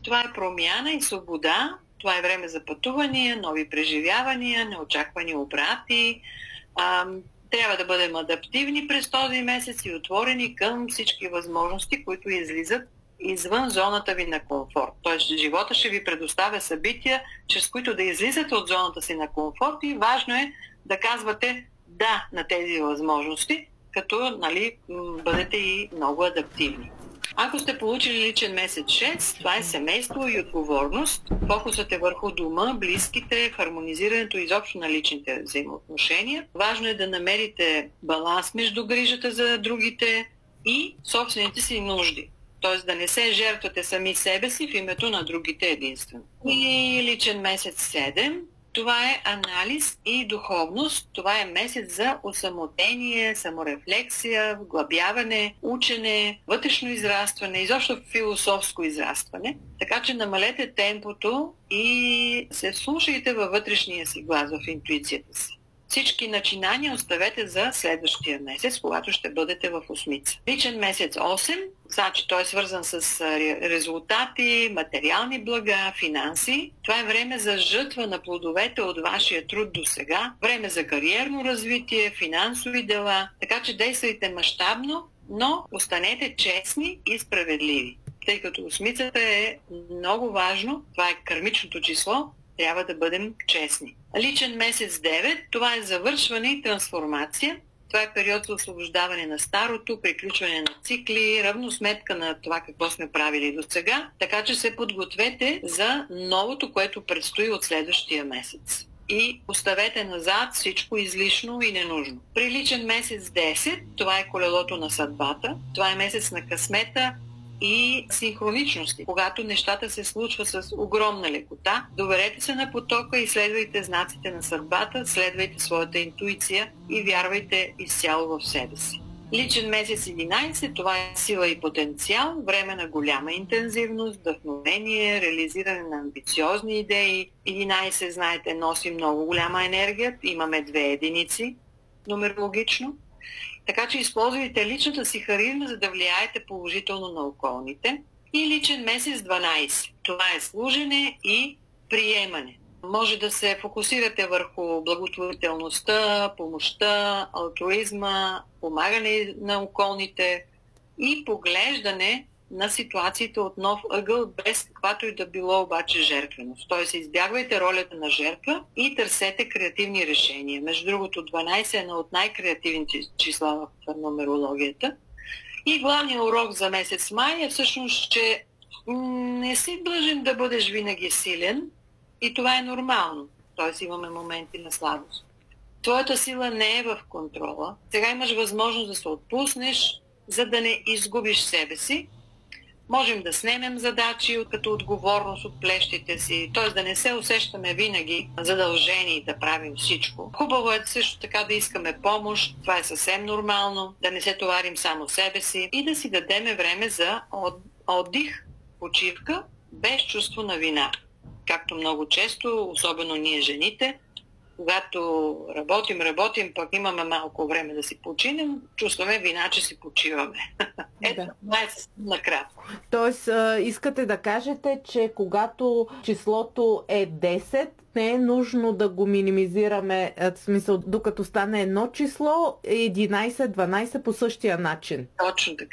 Това е промяна и свобода. Това е време за пътувания, нови преживявания, неочаквани обрати. Трябва да бъдем адаптивни през този месец и отворени към всички възможности, които излизат извън зоната ви на комфорт. Тоест, живота ще ви предоставя събития, чрез които да излизате от зоната си на комфорт и важно е да казвате да на тези възможности, като бъдете и много адаптивни. Ако сте получили личен месец 6, това е семейство и отговорност. Фокусът е върху дома, близките, хармонизирането изобщо на личните взаимоотношения. Важно е да намерите баланс между грижата за другите и собствените си нужди. Т.е. да не се жертвате сами себе си в името на другите единствено. И личен месец 7. Това е анализ и духовност. Това е месец за осамотение, саморефлексия, вглъбяване, учене, вътрешно израстване, изобщо философско израстване. Така че намалете темпото и се слушайте във вътрешния си глас, в интуицията си. Всички начинания оставете за следващия месец, когато ще бъдете в осмица. Личен месец 8, значи той е свързан с резултати, материални блага, финанси. Това е време за жътва на плодовете от вашия труд до сега, време за кариерно развитие, финансови дела, така че действайте мащабно, но останете честни и справедливи. Тъй като осмицата е много важно, това е кармичното число, трябва да бъдем честни. Личен месец 9, това е завършване и трансформация. Това е период за освобождаване на старото, приключване на цикли, равносметка на това какво сме правили до сега. Така че се подгответе за новото, което предстои от следващия месец. И оставете назад всичко излишно и ненужно. При личен месец 10, това е колелото на съдбата. Това е месец на късмета и синхроничности, когато нещата се случват с огромна лекота. Доверете се на потока и следвайте знаците на съдбата, следвайте своята интуиция и вярвайте изцяло в себе си. Личен месец 11, това е сила и потенциал, време на голяма интензивност, вдъхновение, реализиране на амбициозни идеи. 11, знаете, носи много голяма енергия, имаме 2 единици нумерологично. Така че използвайте личната си харизма, за да влияете положително на околните. И личен месец 12. Това е служене и приемане. Може да се фокусирате върху благотворителността, помощта, алтруизма, помагане на околните и поглеждане на ситуациите от нов ъгъл, без каквато и да било обаче жертвеност. Тоест избягвайте ролята на жертва и търсете креативни решения. Между другото, 12 е едно от най-креативните числа в нумерологията. И главният урок за месец май е всъщност, че не си длъжен да бъдеш винаги силен и това е нормално. Тоест имаме моменти на слабост. Твоята сила не е в контрола. Сега имаш възможност да се отпуснеш, за да не изгубиш себе си. Можем да снемем задачи като отговорност от плещите си, т.е. да не се усещаме винаги задължени да правим всичко. Хубаво е също така да искаме помощ, това е съвсем нормално, да не се товарим само себе си и да си дадеме време за отдих, почивка, без чувство на вина. Както много често, особено ние жените, когато работим, пък имаме малко време да си починем, чувстваме вина, че си почиваме. Ето, това е накратко. Тоест, искате да кажете, че когато числото е 10, не е нужно да го минимизираме, в смисъл, докато стане едно число, 11, 12 по същия начин. Точно така.